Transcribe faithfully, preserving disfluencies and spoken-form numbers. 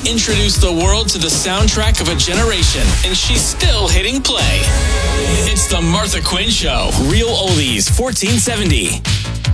introduced the world to the soundtrack of a generation, and she's still hitting play. It's the Martha Quinn Show. Real Oldies fourteen seventy.